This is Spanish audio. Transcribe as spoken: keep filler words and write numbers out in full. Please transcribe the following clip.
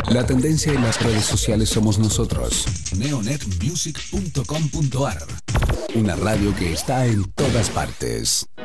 La tendencia en las redes sociales somos nosotros. neonet music punto com punto ar. Una radio que está en todas partes.